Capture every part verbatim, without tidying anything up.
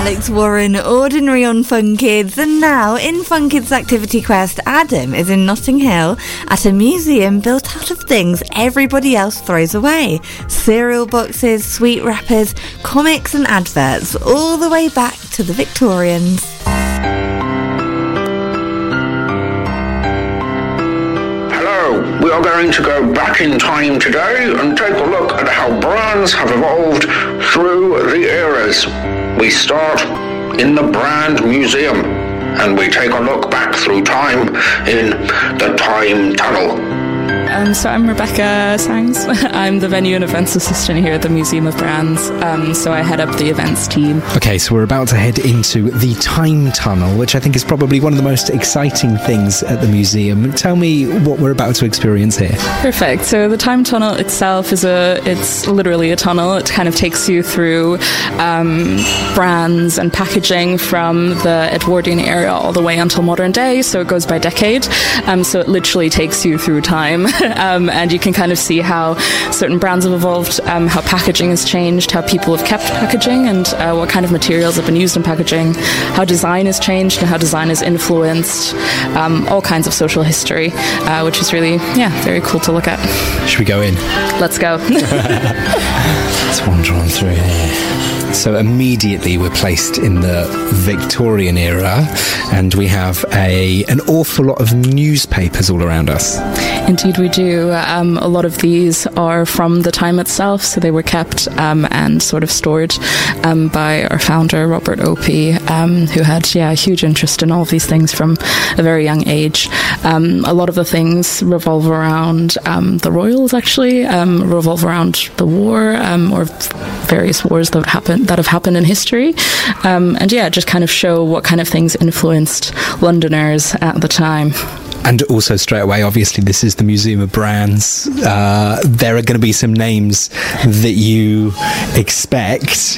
Alex Warren, Ordinary on Fun Kids, and now in Fun Kids Activity Quest, Adam is in Notting Hill at a museum built out of things everybody else throws away. Cereal boxes, sweet wrappers, comics and adverts, all the way back to the Victorians. We are going to go back in time today and take a look at how brands have evolved through the eras. We start in the Brand Museum and we take a look back through time in the Time Tunnel. Um, so I'm Rebecca Sangs. I'm the venue and events assistant here at the Museum of Brands. Um, so I head up the events team. Okay, so we're about to head into the Time Tunnel, which I think is probably one of the most exciting things at the museum. Tell me what we're about to experience here. Perfect. So the Time Tunnel itself is a, it's literally a tunnel. It kind of takes you through um, brands and packaging from the Edwardian era all the way until modern day. So it goes by decade. Um, so it literally takes you through time. Um, and you can kind of see how certain brands have evolved, um, how packaging has changed, how people have kept packaging, and uh, what kind of materials have been used in packaging, how design has changed and how design has influenced um, all kinds of social history, uh, which is really, yeah, very cool to look at. Should we go in? Let's go. Let's wander on through here. So immediately we're placed in the Victorian era, and we have a an awful lot of newspapers all around us. Indeed we do. Um, a lot of these are from the time itself, so they were kept um, and sort of stored um, by our founder, Robert Opie, um, who had yeah, a huge interest in all of these things from a very young age. Um, a lot of the things revolve around um, the royals, actually, um, revolve around the war um, or various wars that happened that have happened in history, um, and yeah, just kind of show what kind of things influenced Londoners at the time. And also straight away, obviously, this is the Museum of Brands. Uh, there are going to be some names that you expect,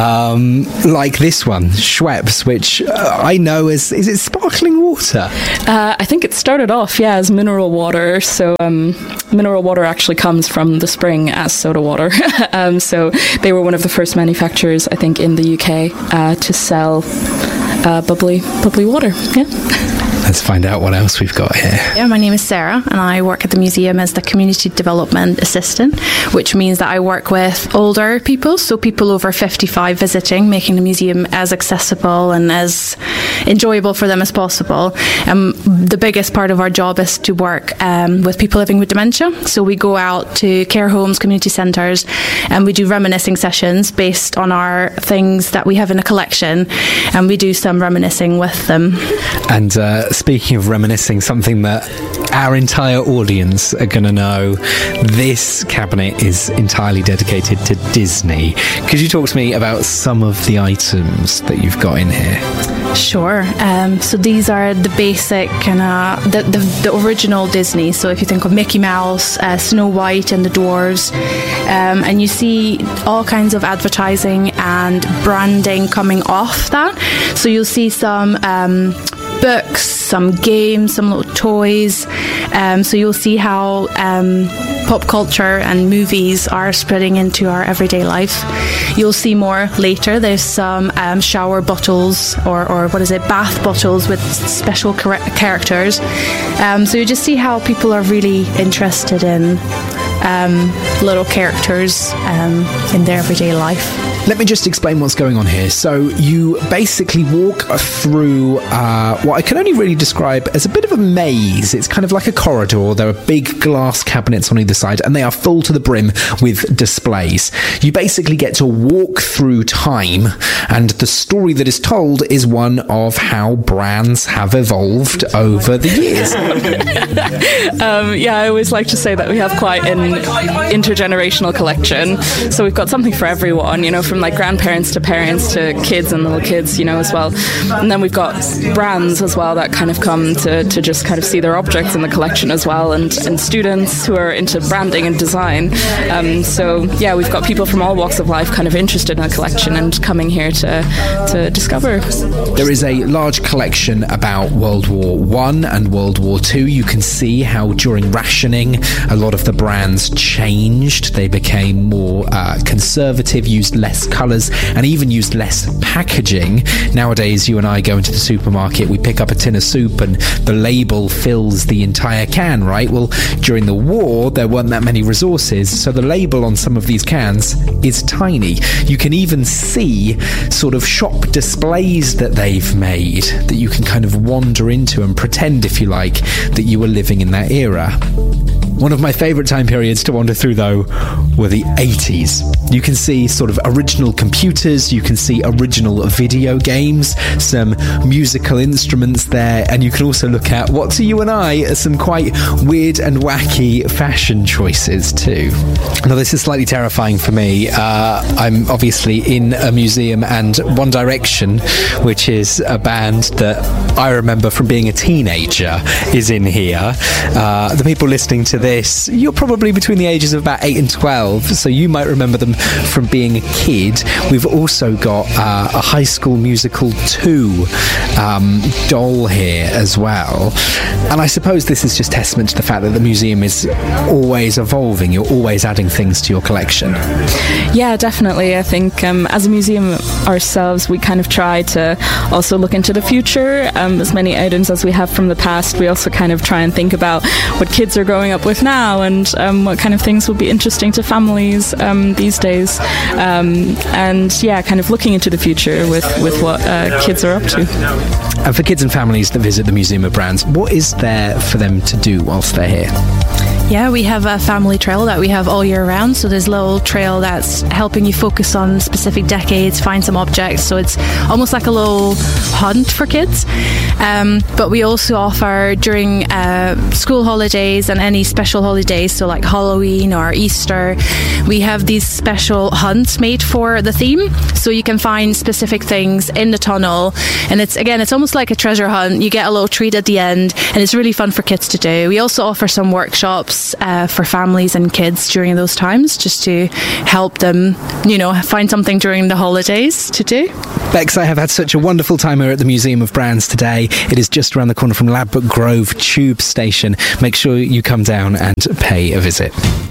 um, like this one, Schweppes, which uh, I know as, is it sparkling water? Uh, I think it started off, yeah, as mineral water. So um, mineral water actually comes from the spring as soda water. um, so they were one of the first manufacturers, I think, in the U K uh, to sell uh, bubbly, bubbly water. Yeah. Let's find out what else we've got here. Yeah, my name is Sarah and I work at the museum as the Community Development Assistant, which means that I work with older people, so people over fifty-five visiting, making the museum as accessible and as enjoyable for them as possible. Um, the biggest part of our job is to work um, with people living with dementia. So we go out to care homes, community centres, and we do reminiscing sessions based on our things that we have in a collection, and we do some reminiscing with them. And uh, speaking of reminiscing, something that our entire audience are going to know, this cabinet is entirely dedicated to Disney. Could you talk to me about some of the items that you've got in here? Sure. Um, so these are the basic kind of the, the the original Disney. So if you think of Mickey Mouse, uh, Snow White and the Dwarves, um, and you see all kinds of advertising and branding coming off that. So you'll see some um, books, some games, some little toys. Um, so you'll see how um, pop culture and movies are spreading into our everyday life. You'll see more later. There's some um, shower bottles or, or what is it, bath bottles with special char- characters. Um, so you just see how people are really interested in um, little characters um, in their everyday life. Let me just explain what's going on here. So you basically walk through uh, what I can only really describe as a bit of a maze. It's kind of like a corridor. There are big glass cabinets on either side, and they are full to the brim with displays. You basically get to walk through time, and the story that is told is one of how brands have evolved over the years. um, yeah, I always like to say that we have quite an intergenerational collection. So we've got something for everyone, you know, from like grandparents to parents to kids and little kids, you know, as well. And then we've got brands as well that kind of come to, to just kind of see their objects in the collection as well, and, and students who are into branding and design. Um, so yeah, we've got people from all walks of life kind of interested in the collection and coming here to, to discover. There is a large collection about World War One and World War Two. You can see how during rationing a lot of the brands changed. They became more uh, conservative, used less less colours, and even used less packaging. Nowadays, you and I go into the supermarket, we pick up a tin of soup and the label fills the entire can, right? Well, during the war, there weren't that many resources, so the label on some of these cans is tiny. You can even see sort of shop displays that they've made that you can kind of wander into and pretend, if you like, that you were living in that era. One of my favourite time periods to wander through, though, were the eighties. You can see sort of original computers, you can see original video games, some musical instruments there, and you can also look at what to you and I are some quite weird and wacky fashion choices too. Now, this is slightly terrifying for me. Uh, I'm obviously in a museum, and One Direction, which is a band that I remember from being a teenager, is in here. Uh, the people listening to this, you're probably between the ages of about eight and twelve, so you might remember them from being a kid. We've also got uh, a High School Musical two um, doll here as well. And I suppose this is just testament to the fact that the museum is always evolving. You're always adding things to your collection. Yeah, definitely. I think um, as a museum ourselves, we kind of try to also look into the future. Um, as many items as we have from the past, we also kind of try and think about what kids are growing up with now, and um, what kind of things will be interesting to families um, these days. Um, and yeah, kind of looking into the future with, with what uh, kids are up to. And for kids and families that visit the Museum of Brands, what is there for them to do whilst they're here? Yeah, we have a family trail that we have all year round. So there's a little trail that's helping you focus on specific decades, find some objects. So it's almost like a little hunt for kids. Um, but we also offer during uh, school holidays and any special holidays, so like Halloween or Easter, we have these special hunts made for the theme. So you can find specific things in the tunnel. And it's, again, it's almost like a treasure hunt. You get a little treat at the end, and it's really fun for kids to do. We also offer some workshops Uh, for families and kids during those times, just to help them, you know, find something during the holidays to do. Bex, I have had such a wonderful time here at the Museum of Brands today. It is just around the corner from Ladbroke Grove Tube Station. Make sure you come down and pay a visit.